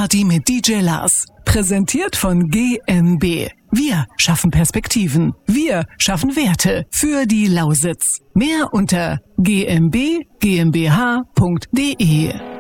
Party mit DJ Lars. Präsentiert von GmbH. Wir schaffen Perspektiven. Wir schaffen Werte für die Lausitz. Mehr unter gmbh.de.